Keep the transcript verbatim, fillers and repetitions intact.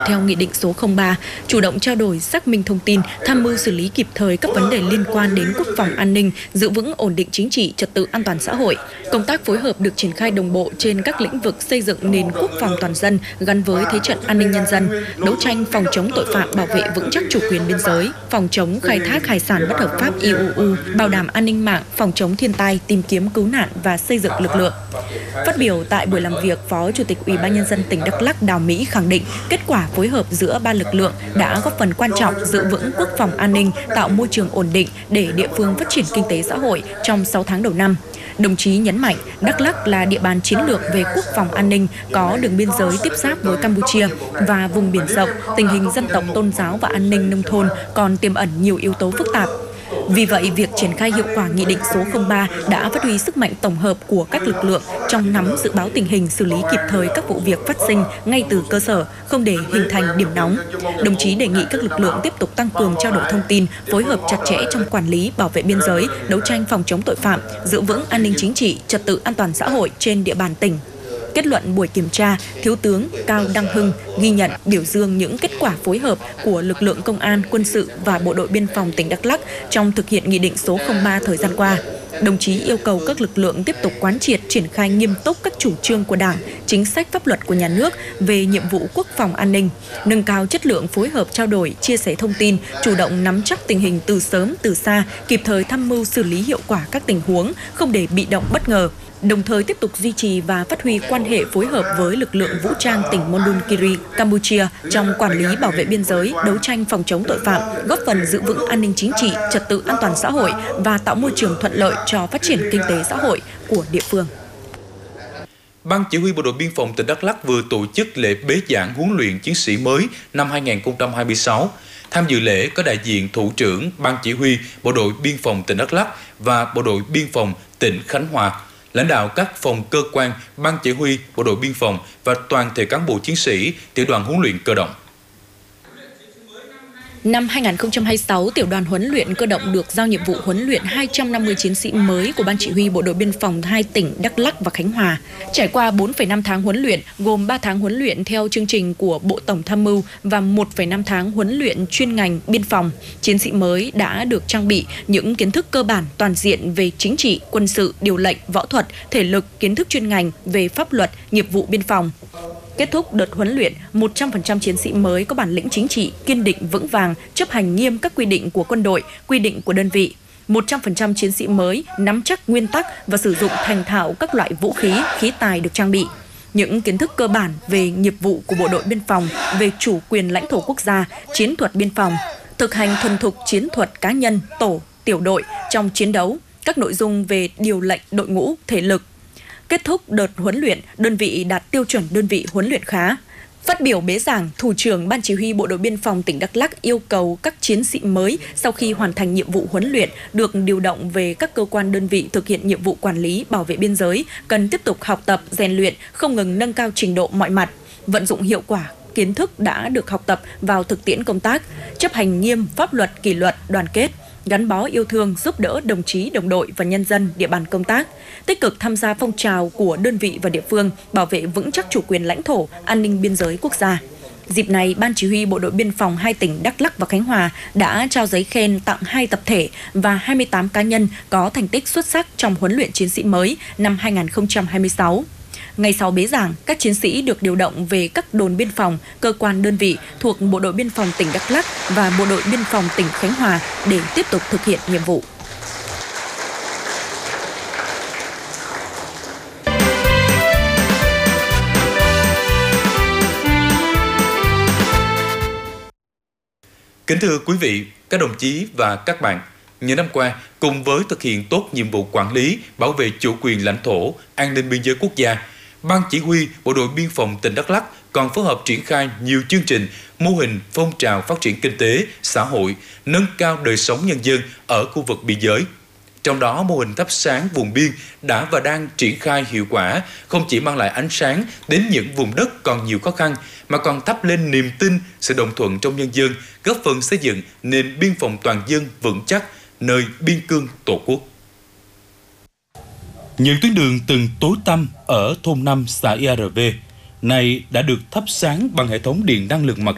Theo Nghị định số không ba, chủ động trao đổi, xác minh thông tin, tham mưu xử lý kịp thời các vấn đề liên quan đến quốc phòng an ninh, giữ vững ổn định chính trị, trật tự an toàn xã hội. Công tác phối hợp được triển khai đồng bộ trên các lĩnh vực xây dựng nền quốc phòng toàn dân gắn với thế trận an ninh nhân dân, đấu tranh phòng chống tội phạm, bảo vệ vững chắc chủ quyền biên giới, phòng chống khai thác hải sản bất hợp pháp i u u, bảo đảm an ninh mạng, phòng chống thiên tai, tìm kiếm cứu nạn và xây dựng lực lượng. Phát biểu tại buổi làm việc, Phó Chủ tịch Ủy ban Nhân dân tỉnh Đắk Lắk Đào Mỹ khẳng định kết quả phối hợp giữa ba lực lượng đã góp phần quan trọng giữ vững quốc phòng an ninh, tạo môi trường ổn định để địa phương phát triển kinh tế xã hội trong sáu tháng đầu năm. Đồng chí nhấn mạnh, Đắk Lắk là địa bàn chiến lược về quốc phòng an ninh, có đường biên giới tiếp giáp với Campuchia và vùng biển rộng, tình hình dân tộc, tôn giáo và an ninh nông thôn còn tiềm ẩn nhiều yếu tố phức tạp. Vì vậy, việc triển khai hiệu quả Nghị định số không ba đã phát huy sức mạnh tổng hợp của các lực lượng trong nắm dự báo tình hình, xử lý kịp thời các vụ việc phát sinh ngay từ cơ sở, không để hình thành điểm nóng. Đồng chí đề nghị các lực lượng tiếp tục tăng cường trao đổi thông tin, phối hợp chặt chẽ trong quản lý, bảo vệ biên giới, đấu tranh phòng chống tội phạm, giữ vững an ninh chính trị, trật tự an toàn xã hội trên địa bàn tỉnh. Kết luận buổi kiểm tra, Thiếu tướng Cao Đăng Hưng ghi nhận, biểu dương những kết quả phối hợp của lực lượng công an, quân sự và bộ đội biên phòng tỉnh Đắk Lắk trong thực hiện Nghị định số không ba thời gian qua. Đồng chí yêu cầu các lực lượng tiếp tục quán triệt, triển khai nghiêm túc các chủ trương của Đảng, chính sách pháp luật của nhà nước về nhiệm vụ quốc phòng an ninh, nâng cao chất lượng phối hợp trao đổi, chia sẻ thông tin, chủ động nắm chắc tình hình từ sớm từ xa, kịp thời tham mưu xử lý hiệu quả các tình huống, không để bị động bất ngờ. Đồng thời tiếp tục duy trì và phát huy quan hệ phối hợp với lực lượng vũ trang tỉnh Mondulkiri, Campuchia trong quản lý bảo vệ biên giới, đấu tranh phòng chống tội phạm, góp phần giữ vững an ninh chính trị, trật tự an toàn xã hội và tạo môi trường thuận lợi cho phát triển kinh tế xã hội của địa phương. Ban Chỉ huy Bộ đội Biên phòng tỉnh Đắk Lắk vừa tổ chức lễ bế giảng huấn luyện chiến sĩ mới năm hai nghìn không trăm hai mươi sáu. Tham dự lễ có đại diện Thủ trưởng Ban Chỉ huy Bộ đội Biên phòng tỉnh Đắk Lắk và Bộ đội Biên phòng tỉnh Khánh Hòa, lãnh đạo các phòng cơ quan, Ban Chỉ huy Bộ đội Biên phòng và toàn thể cán bộ chiến sĩ tiểu đoàn huấn luyện cơ động. Năm hai nghìn không trăm hai mươi sáu, Tiểu đoàn huấn luyện cơ động được giao nhiệm vụ huấn luyện hai trăm năm mươi chiến sĩ mới của Ban Chỉ huy Bộ đội Biên phòng hai tỉnh Đắk Lắk và Khánh Hòa. Trải qua bốn phẩy năm tháng huấn luyện, gồm ba tháng huấn luyện theo chương trình của Bộ Tổng Tham mưu và một phẩy năm tháng huấn luyện chuyên ngành biên phòng, chiến sĩ mới đã được trang bị những kiến thức cơ bản toàn diện về chính trị, quân sự, điều lệnh, võ thuật, thể lực, kiến thức chuyên ngành về pháp luật, nghiệp vụ biên phòng. Kết thúc đợt huấn luyện, một trăm phần trăm chiến sĩ mới có bản lĩnh chính trị, kiên định vững vàng, chấp hành nghiêm các quy định của quân đội, quy định của đơn vị. một trăm phần trăm chiến sĩ mới nắm chắc nguyên tắc và sử dụng thành thạo các loại vũ khí, khí tài được trang bị. Những kiến thức cơ bản về nghiệp vụ của bộ đội biên phòng, về chủ quyền lãnh thổ quốc gia, chiến thuật biên phòng, thực hành thuần thục chiến thuật cá nhân, tổ, tiểu đội trong chiến đấu, các nội dung về điều lệnh đội ngũ, thể lực. Kết thúc đợt huấn luyện, đơn vị đạt tiêu chuẩn đơn vị huấn luyện khá. Phát biểu bế giảng, Thủ trưởng Ban Chỉ huy Bộ đội Biên phòng tỉnh Đắk Lắk yêu cầu các chiến sĩ mới sau khi hoàn thành nhiệm vụ huấn luyện được điều động về các cơ quan đơn vị thực hiện nhiệm vụ quản lý, bảo vệ biên giới, cần tiếp tục học tập, rèn luyện, không ngừng nâng cao trình độ mọi mặt, vận dụng hiệu quả kiến thức đã được học tập vào thực tiễn công tác, chấp hành nghiêm pháp luật, kỷ luật, đoàn kết, gắn bó yêu thương, giúp đỡ đồng chí, đồng đội và nhân dân địa bàn công tác, tích cực tham gia phong trào của đơn vị và địa phương, bảo vệ vững chắc chủ quyền lãnh thổ, an ninh biên giới quốc gia. Dịp này, Ban Chỉ huy Bộ đội Biên phòng hai tỉnh Đắk Lắk và Khánh Hòa đã trao giấy khen tặng hai tập thể và hai mươi tám cá nhân có thành tích xuất sắc trong huấn luyện chiến sĩ mới năm hai nghìn không trăm hai mươi sáu. Ngày sau bế giảng, các chiến sĩ được điều động về các đồn biên phòng, cơ quan đơn vị thuộc Bộ đội Biên phòng tỉnh Đắk Lắk và Bộ đội Biên phòng tỉnh Khánh Hòa để tiếp tục thực hiện nhiệm vụ. Kính thưa quý vị, các đồng chí và các bạn, những năm qua, cùng với thực hiện tốt nhiệm vụ quản lý, bảo vệ chủ quyền lãnh thổ, an ninh biên giới quốc gia, Ban Chỉ huy Bộ đội Biên phòng tỉnh Đắk Lắk còn phối hợp triển khai nhiều chương trình, mô hình phong trào phát triển kinh tế, xã hội, nâng cao đời sống nhân dân ở khu vực biên giới. Trong đó, mô hình thắp sáng vùng biên đã và đang triển khai hiệu quả, không chỉ mang lại ánh sáng đến những vùng đất còn nhiều khó khăn, mà còn thắp lên niềm tin, sự đồng thuận trong nhân dân, góp phần xây dựng nền biên phòng toàn dân vững chắc, nơi biên cương Tổ quốc. Những tuyến đường từng tối tăm ở thôn năm xã i a rờ vê này đã được thắp sáng bằng hệ thống điện năng lượng mặt